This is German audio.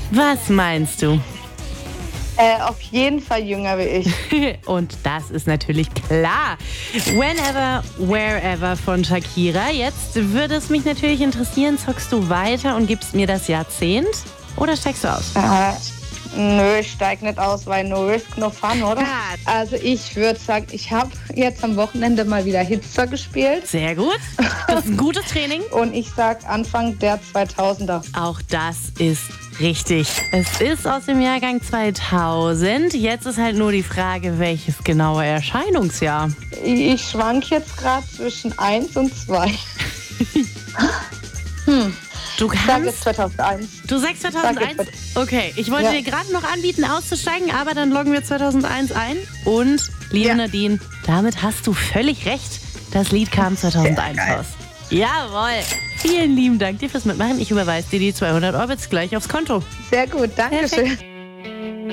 Was meinst du? Auf jeden Fall jünger wie ich. Und das ist natürlich klar. Whenever, Wherever von Shakira. Jetzt würde es mich natürlich interessieren, zockst du weiter und gibst mir das Jahrzehnt? Oder steigst du aus? Nö, ich steig nicht aus, weil no risk, no fun, oder? Also ich würde sagen, ich habe jetzt am Wochenende mal wieder Hitster gespielt. Sehr gut. Das ist ein gutes Training. Und ich sag Anfang der 2000er. Auch das ist richtig. Es ist aus dem Jahrgang 2000. Jetzt ist halt nur die Frage, welches genaue Erscheinungsjahr. Ich schwank jetzt gerade zwischen 1 und 2. Du Ich sage jetzt kannst... 2001. Du sagst 2001? Okay, ich wollte dir gerade noch anbieten, auszusteigen, aber dann loggen wir 2001 ein. Und, liebe Nadine, damit hast du völlig recht. Das Lied kam 2001 raus. Jawohl. Vielen lieben Dank dir fürs Mitmachen. Ich überweise dir die 200 Orbits gleich aufs Konto. Sehr gut, danke schön.